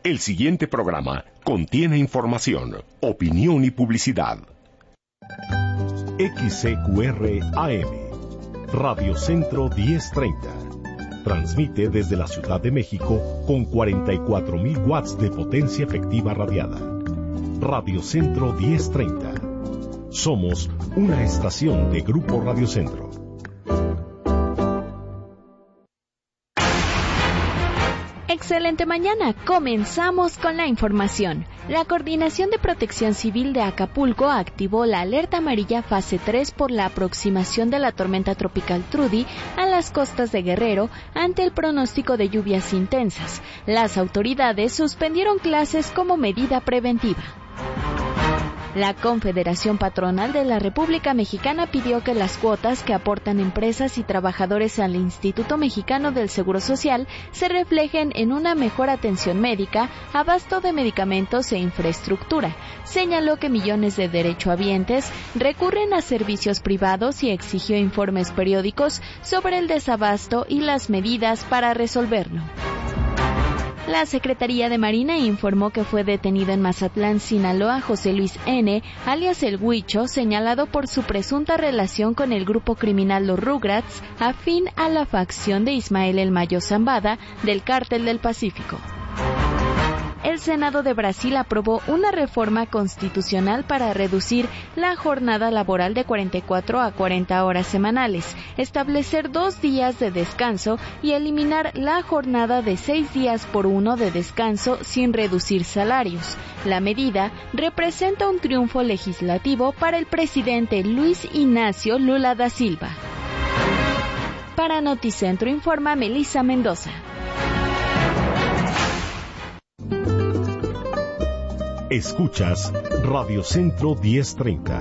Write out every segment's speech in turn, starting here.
El siguiente programa contiene información, opinión y publicidad. XCQR AM, Radio Centro 1030. Transmite desde la Ciudad de México con 44,000 watts de potencia efectiva radiada. Radio Centro 1030. Somos una estación de Grupo Radio Centro. Excelente mañana, comenzamos con la información. La Coordinación de Protección Civil de Acapulco activó la alerta amarilla fase 3 por la aproximación de la tormenta tropical Trudy a las costas de Guerrero ante el pronóstico de lluvias intensas. Las autoridades suspendieron clases como medida preventiva. La Confederación Patronal de la República Mexicana pidió que las cuotas que aportan empresas y trabajadores al Instituto Mexicano del Seguro Social se reflejen en una mejor atención médica, abasto de medicamentos e infraestructura. Señaló que millones de derechohabientes recurren a servicios privados y exigió informes periódicos sobre el desabasto y las medidas para resolverlo. La Secretaría de Marina informó que fue detenido en Mazatlán, Sinaloa, José Luis N., alias El Huicho, señalado por su presunta relación con el grupo criminal Los Rugrats, afín a la facción de Ismael El Mayo Zambada del Cártel del Pacífico. El Senado de Brasil aprobó una reforma constitucional para reducir la jornada laboral de 44 a 40 horas semanales, establecer 2 días de descanso y eliminar la jornada de 6 días por 1 de descanso sin reducir salarios. La medida representa un triunfo legislativo para el presidente Luis Ignacio Lula da Silva. Para Noticentro informa Melissa Mendoza. Escuchas Radio Centro 1030.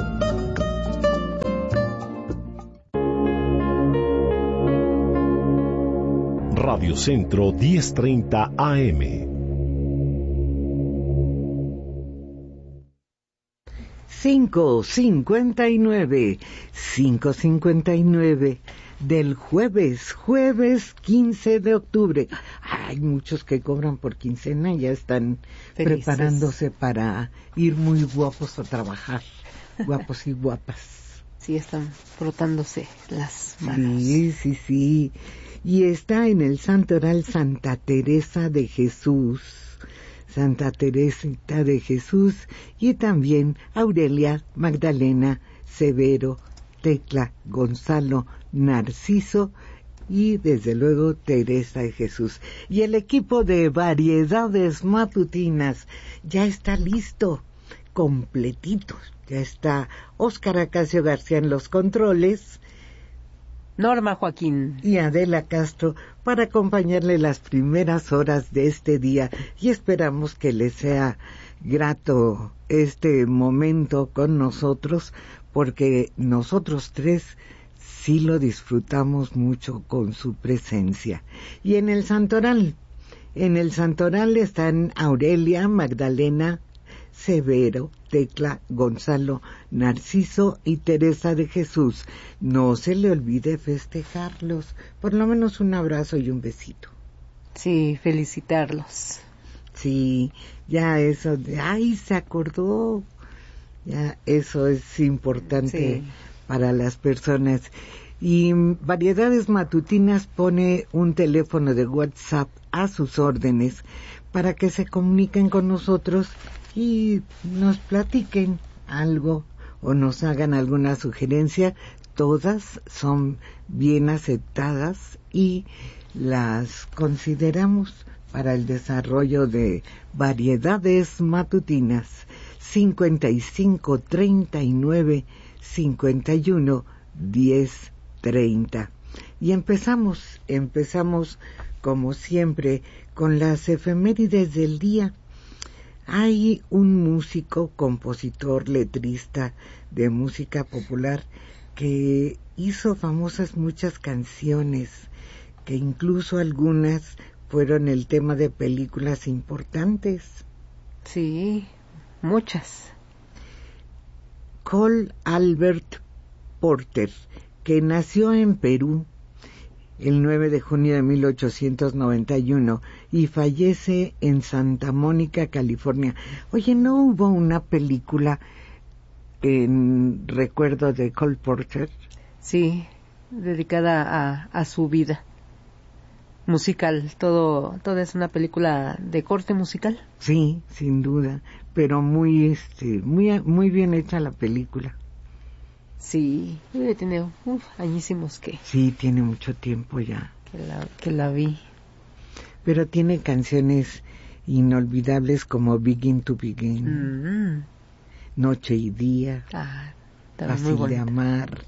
Radio Centro 1030 AM. Cinco cincuenta y nueve del jueves 15 de octubre. Hay muchos que cobran por quincena, ya están felices, preparándose para ir muy guapos a trabajar, guapos y guapas. Sí, están frotándose las manos. Sí. Y está en el Santoral Santa Teresa de Jesús, Santa Teresita de Jesús, y también Aurelia, Magdalena, Severo, Tecla, Gonzalo, Narciso y desde luego Teresa de Jesús. Y el equipo de Variedades Matutinas ya está listo, completito. Ya está Óscar Acacio García en los controles, Norma Joaquín y Adela Castro para acompañarle las primeras horas de este día, y esperamos que les sea grato este momento con nosotros, porque nosotros tres sí lo disfrutamos mucho con su presencia. Y en el Santoral están Aurelia, Magdalena, Severo, Tecla, Gonzalo, Narciso y Teresa de Jesús. No se le olvide festejarlos, por lo menos un abrazo y un besito. Sí, felicitarlos. Sí, ya eso de, ¡ay, se acordó! Ya eso es importante, sí, para las personas. Y Variedades Matutinas pone un teléfono de WhatsApp a sus órdenes para que se comuniquen con nosotros y nos platiquen algo o nos hagan alguna sugerencia. Todas son bien aceptadas y las consideramos para el desarrollo de Variedades Matutinas. 55 39 51 10 30. Y empezamos como siempre con las efemérides del día. Hay un músico, compositor, letrista de música popular que hizo famosas muchas canciones, que incluso algunas fueron el tema de películas importantes. Sí, muchas. Cole Albert Porter, que nació en Perú el 9 de junio de 1891 y fallece en Santa Mónica, California. Oye, ¿no hubo una película en recuerdo de Cole Porter? Sí, dedicada a su vida musical. Todo es una película de corte musical. Sí, sin duda, pero muy bien hecha la película. Sí, tiene añísimos que... Sí, tiene mucho tiempo ya. Que la vi. Pero tiene canciones inolvidables como Begin to Begin, Noche y Día, Fácil de Amar.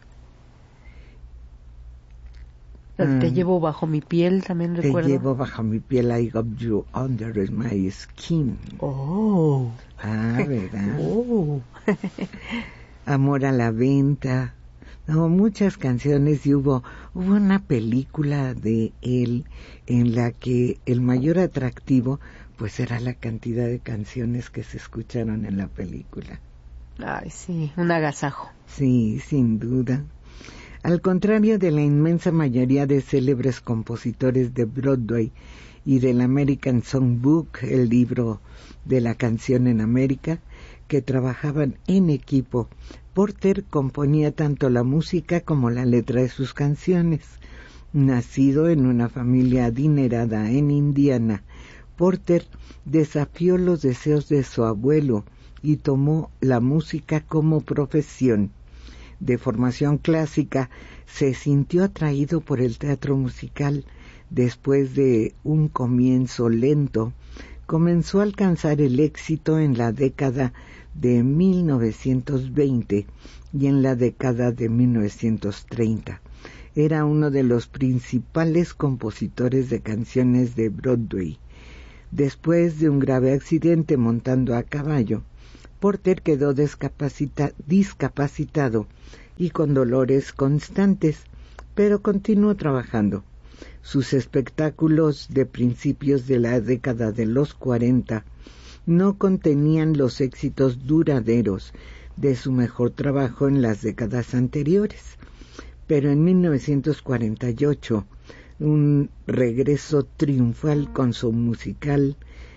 Te llevo bajo mi piel, también recuerdo. Te llevo bajo mi piel, I got you under my skin. Oh. ¿Verdad? Oh. Amor a la venta. No, muchas canciones, y hubo una película de él en la que el mayor atractivo pues era la cantidad de canciones que se escucharon en la película. Ay, sí, un agasajo. Sí, sin duda. Al contrario de la inmensa mayoría de célebres compositores de Broadway y del American Songbook, el libro de la canción en América, que trabajaban en equipo, Porter componía tanto la música como la letra de sus canciones. Nacido en una familia adinerada en Indiana, Porter desafió los deseos de su abuelo y tomó la música como profesión. De formación clásica, se sintió atraído por el teatro musical. Después de un comienzo lento, comenzó a alcanzar el éxito en la década de 1920 y en la década de 1930. Era uno de los principales compositores de canciones de Broadway. Después de un grave accidente montando a caballo, Porter quedó discapacitado y con dolores constantes, pero continuó trabajando. Sus espectáculos de principios de la década de los 40 no contenían los éxitos duraderos de su mejor trabajo en las décadas anteriores, pero en 1948 un regreso triunfal con su musical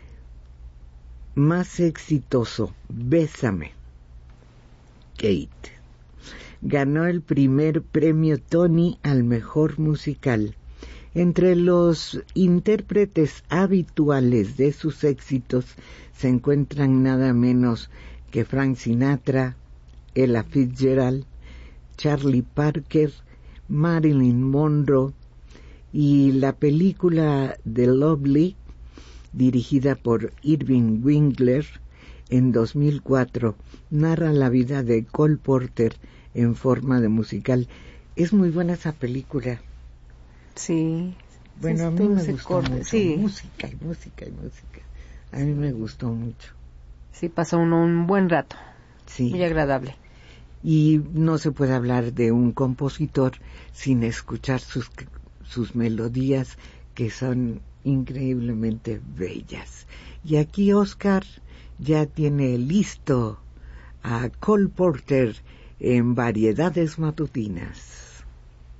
más exitoso, Bésame, Kate. Ganó el primer premio Tony al mejor musical. Entre los intérpretes habituales de sus éxitos se encuentran nada menos que Frank Sinatra, Ella Fitzgerald, Charlie Parker, Marilyn Monroe, y la película The Lovely, dirigida por Irving Winkler en 2004, narra la vida de Cole Porter en forma de musical. Es muy buena esa película. Sí. Bueno, a mí me gustó mucho. Sí. Música. A mí me gustó mucho. Sí, pasa uno un buen rato. Sí. Muy agradable. Y no se puede hablar de un compositor sin escuchar sus melodías, que son increíblemente bellas. Y aquí Oscar ya tiene listo a Cole Porter en Variedades Matutinas.